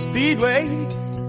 Speedway.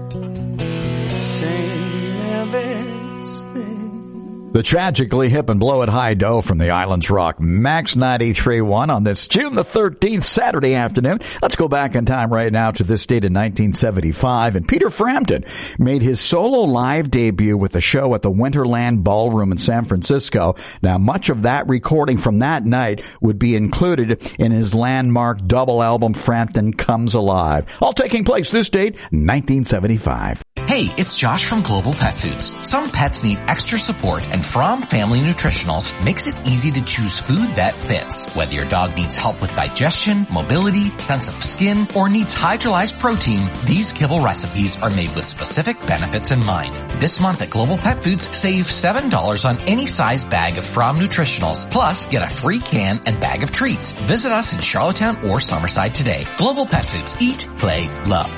The Tragically Hip and Blow It High Dough from the Islands Rock Max 93.1 on this June the 13th, Saturday afternoon. Let's go back in time right now to this date in 1975. And Peter Frampton made his solo live debut with the show at the Winterland Ballroom in San Francisco. Now, much of that recording from that night would be included in his landmark double album, Frampton Comes Alive. All taking place this date, 1975. Hey, it's Josh from Global Pet Foods. Some pets need extra support, and Fromm Family Nutritionals makes it easy to choose food that fits. Whether your dog needs help with digestion, mobility, sensitive skin, or needs hydrolyzed protein, these kibble recipes are made with specific benefits in mind. This month at Global Pet Foods, save $7 on any size bag of Fromm Nutritionals, plus get a free can and bag of treats. Visit us in Charlottetown or Summerside today. Global Pet Foods. Eat, play, love.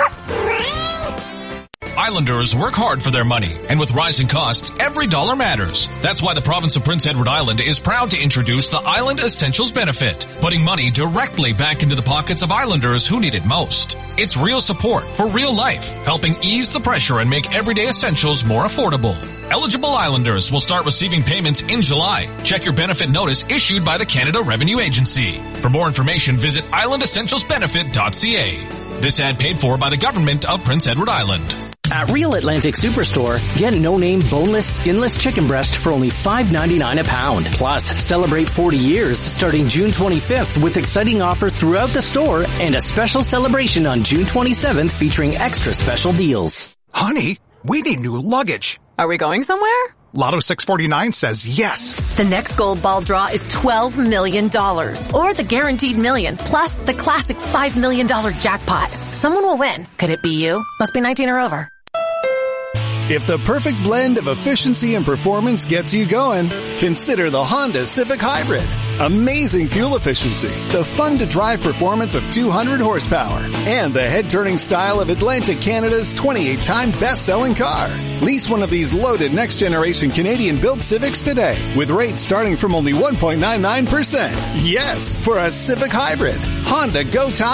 Islanders work hard for their money, and with rising costs, every dollar matters. That's why the province of Prince Edward Island is proud to introduce the Island Essentials Benefit, putting money directly back into the pockets of Islanders who need it most. It's real support for real life, helping ease the pressure and make everyday essentials more affordable. Eligible Islanders will start receiving payments in July. Check your benefit notice issued by the Canada Revenue Agency. For more information, visit islandessentialsbenefit.ca. This ad paid for by the government of Prince Edward Island. At Real Atlantic Superstore, get no-name boneless, skinless chicken breast for only $5.99 a pound. Plus, celebrate 40 years starting June 25th with exciting offers throughout the store and a special celebration on June 27th featuring extra special deals. Honey, we need new luggage. Are we going somewhere? Lotto 649 says yes. The next gold ball draw is $12 million. Or the guaranteed million, plus the classic $5 million jackpot. Someone will win. Could it be you? Must be 19 or over. If the perfect blend of efficiency and performance gets you going, consider the Honda Civic Hybrid. Amazing fuel efficiency, the fun-to-drive performance of 200 horsepower, and the head-turning style of Atlantic Canada's 28-time best-selling car. Lease one of these loaded next-generation Canadian-built Civics today, with rates starting from only 1.99%. Yes, for a Civic Hybrid. Honda Go Time.